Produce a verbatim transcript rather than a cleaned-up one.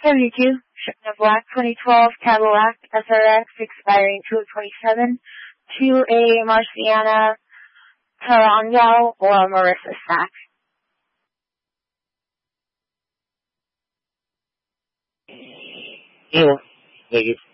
seventy-two, Chevrolet Black twenty twelve Cadillac S R X expiring two of twenty-seven to a Marciana Tarango or Marissa Stack. Yeah. Thank you.